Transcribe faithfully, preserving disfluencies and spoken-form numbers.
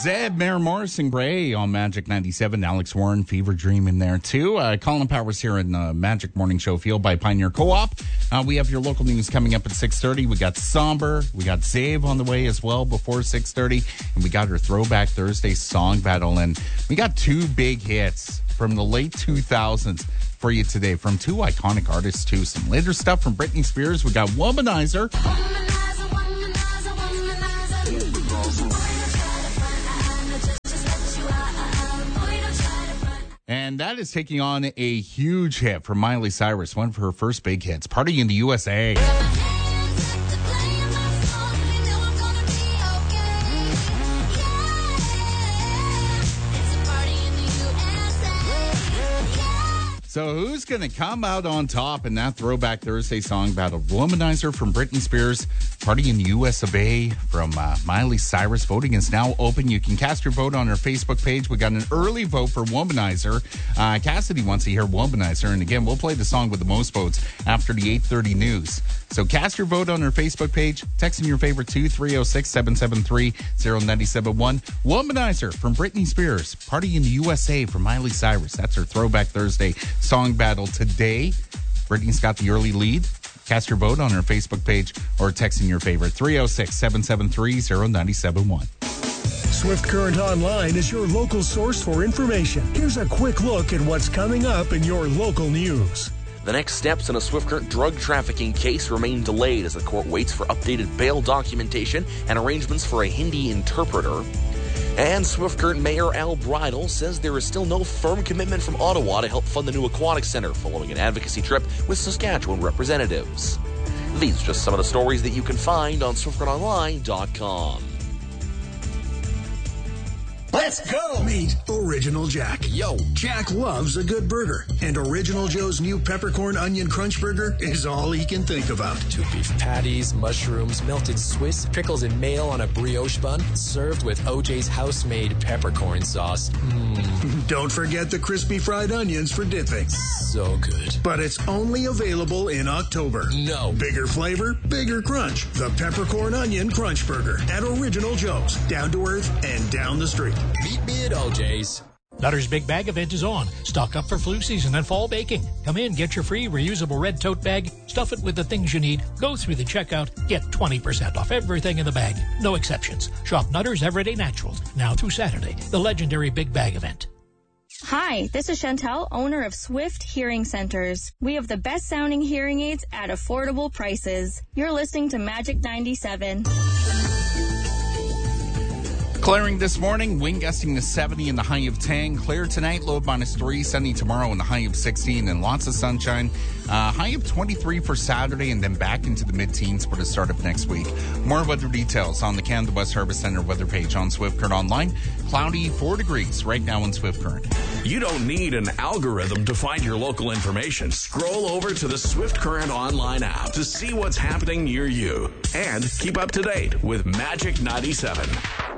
Zeb, Mayor Morrison Gray on Magic ninety-seven. Alex Warren, Fever Dream in there too. Uh, Colin Powers here in the Magic Morning Show, fueled by Pioneer Co-op. Uh, we have your local news coming up at six thirty. We got Somber. We got Zeb on the way as well before six thirty. And we got our Throwback Thursday song battle. And we got two big hits from the late two thousands for you today from two iconic artists too. Some later stuff from Britney Spears. We got Womanizer. Womanizer, womanizer, womanizer. And that is taking on a huge hit from Miley Cyrus, one of her first big hits, Party in the U S A. So who's going to come out on top in that Throwback Thursday song battle? Womanizer from Britney Spears, Party in the U S of A from uh, Miley Cyrus. Voting is now open. You can cast your vote on our Facebook page. We got an early vote for Womanizer. Uh, Cassidy wants to hear Womanizer. And again, we'll play the song with the most votes after the eight thirty news. So cast your vote on our Facebook page. Text in your favorite to three oh six, seven seven three, oh nine seven one. Womanizer from Britney Spears, Party in the U S A from Miley Cyrus. That's her Throwback Thursday song battle today. Britney's got the early lead. Cast your vote on our Facebook page or text in your favorite three oh six, seven seven three, oh nine seven one. Swift Current Online is your local source for information. Here's a quick look at what's coming up in your local news. The next steps in a Swift Current drug trafficking case remain delayed as the court waits for updated bail documentation and arrangements for a Hindi interpreter. And Swift Current Mayor Al Bridle says there is still no firm commitment from Ottawa to help fund the new aquatic center following an advocacy trip with Saskatchewan representatives. These are just some of the stories that you can find on swift current online dot com. Let's go! Meet Original Jack. Yo. Jack loves a good burger, and Original Joe's new peppercorn onion crunch burger is all he can think about. Two beef patties, mushrooms, melted Swiss, pickles and mayo on a brioche bun, served with O J's house-made peppercorn sauce. Mmm. Don't forget the crispy fried onions for dipping. So good. But it's only available in October. No. Bigger flavor, bigger crunch. The peppercorn onion crunch burger at Original Joe's. Down to earth and down the street. Meet me at O J's. Nutter's Big Bag event is on. Stock up for flu season and fall baking. Come in, get your free reusable red tote bag, stuff it with the things you need, go through the checkout, get twenty percent off everything in the bag. No exceptions. Shop Nutter's Everyday Naturals, now through Saturday, the legendary Big Bag event. Hi, this is Chantel, owner of Swift Hearing Centers. We have the best sounding hearing aids at affordable prices. You're listening to Magic ninety-seven. Clearing this morning, wind gusting to seventy in the high of ten. Clear tonight, low of minus three. Sunny tomorrow in the high of sixteen and lots of sunshine. Uh, high of twenty-three for Saturday and then back into the mid-teens for the start of next week. More weather details on the Canada West Harvest Center weather page on Swift Current Online. Cloudy, four degrees right now in Swift Current. You don't need an algorithm to find your local information. Scroll over to the Swift Current Online app to see what's happening near you. And keep up to date with Magic ninety-seven.